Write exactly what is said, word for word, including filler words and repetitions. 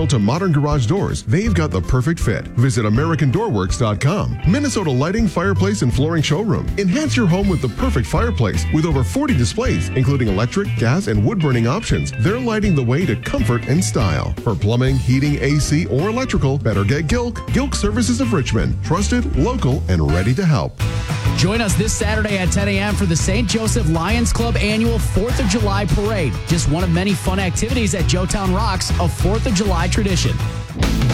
traditional to modern garage doors, they've got the perfect fit. Visit American Door Works dot com. Minnesota Lighting, Fireplace, and Flooring Showroom. Enhance your home with the perfect fireplace with over forty displays, including electric, gas, and wood-burning options. They're lighting the way to comfort and style. For plumbing, heating, A C, or electrical, better get Gilk. Gilk Services of Richmond. Trusted, local, and ready to help. Join us this Saturday at ten a.m. for the Saint Joseph Lions Club annual fourth of July Parade. Just one of many fun activities at Joetown Rocks, a fourth of July tradition.